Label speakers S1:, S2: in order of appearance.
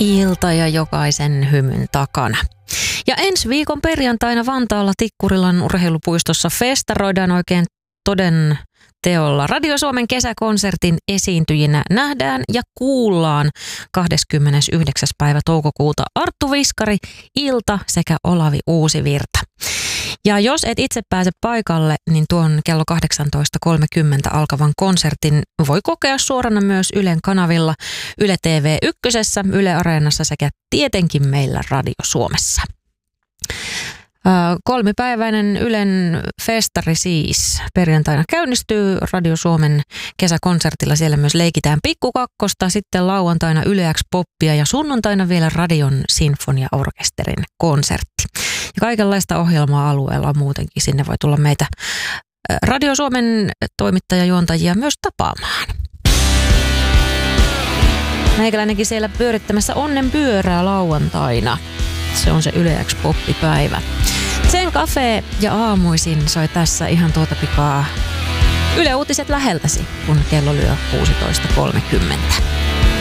S1: ilta ja jokaisen hymyn takana. Ja ensi viikon perjantaina Vantaalla Tikkurilan urheilupuistossa festaroidaan oikein toden teolla. Radio Suomen kesäkonsertin esiintyjinä nähdään ja kuullaan 29. päivä toukokuuta Arttu Viskari, Ilta sekä Olavi Uusivirta. Ja jos et itse pääse paikalle, niin tuon kello 18.30 alkavan konsertin voi kokea suorana myös Ylen kanavilla, Yle TV Ykkösessä, Yle Areenassa sekä tietenkin meillä Radio Suomessa. Kolmipäiväinen Ylen festari siis perjantaina käynnistyy Radio Suomen kesäkonsertilla. Siellä myös leikitään Pikkukakkosta, sitten lauantaina Yle X Poppia ja sunnuntaina vielä Radion Sinfoniaorkesterin konsertti. Ja kaikenlaista ohjelmaa alueella muutenkin. Sinne voi tulla meitä Radio Suomen toimittajajuontajia myös tapaamaan. Meikäläinenkin siellä pyörittämässä onnen pyörää lauantaina. Se on se Yle X Poppipäivä. Sen Cafe ja aamuisin soi tässä ihan tuota pikaa Yle Uutiset läheltäsi, kun kello lyö 16.30.